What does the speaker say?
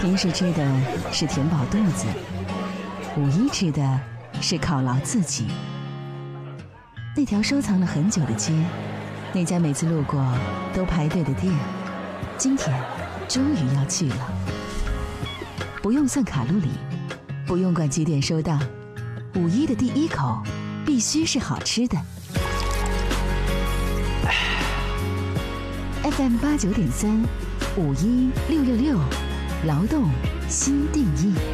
平时吃的是填饱肚子，五一吃的是犒劳自己。那条收藏了很久的街，那家每次路过都排队的店，今天终于要去了。不用算卡路里，不用管几点收档，五一的第一口必须是好吃的。FM 89.3，516666，劳动新定义。